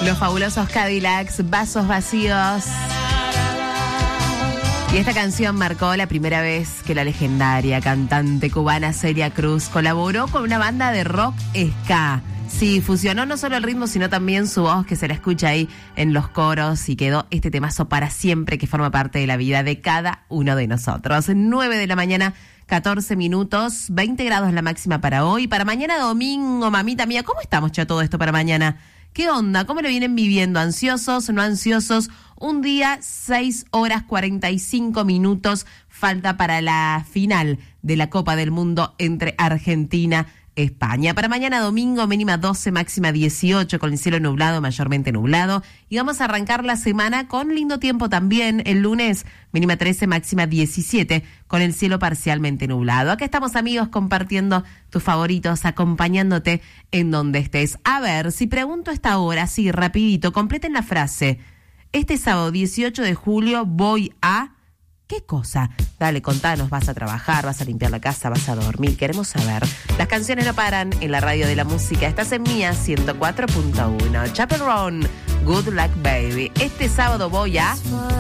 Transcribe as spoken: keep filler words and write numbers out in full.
Los fabulosos Cadillacs, Vasos Vacíos. Y esta canción marcó la primera vez que la legendaria cantante cubana Celia Cruz colaboró con una banda de rock ska. Sí, fusionó no solo el ritmo, sino también su voz, que se la escucha ahí en los coros, y quedó este temazo para siempre, que forma parte de la vida de cada uno de nosotros. nueve de la mañana, catorce minutos, veinte grados la máxima para hoy. Para mañana domingo, mamita mía, ¿cómo estamos ya todo esto para mañana? ¿Qué onda? ¿Cómo lo vienen viviendo? ¿Ansiosos, no ansiosos? Un día, seis horas cuarenta y cinco minutos, falta para la final de la Copa del Mundo entre Argentina y España. Para mañana domingo, mínima doce, máxima dieciocho, con el cielo nublado, mayormente nublado. Y vamos a arrancar la semana con lindo tiempo también. El lunes, mínima trece, máxima diecisiete, con el cielo parcialmente nublado. Acá estamos, amigos, compartiendo tus favoritos, acompañándote en donde estés. A ver, si pregunto a esta hora, sí, rapidito, completen la frase. Este sábado dieciocho de julio voy a... ¿Qué cosa? Dale, contanos, ¿vas a trabajar, vas a limpiar la casa, vas a dormir? Queremos saber. Las canciones no paran en la radio de la música. Estás en Mía ciento cuatro punto uno. Chaperone, Good Luck Baby. Este sábado voy a...